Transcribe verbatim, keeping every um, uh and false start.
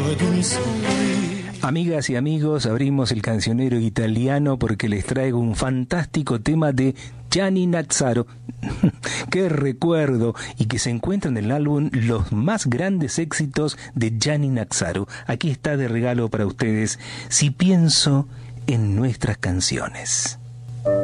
Amigas y amigos, abrimos el cancionero italiano porque les traigo un fantástico tema de Gianni Nazzaro. ¡Qué recuerdo! Y que se encuentra en el álbum Los más grandes éxitos de Gianni Nazzaro. Aquí está de regalo para ustedes, Si pienso en nuestras canciones.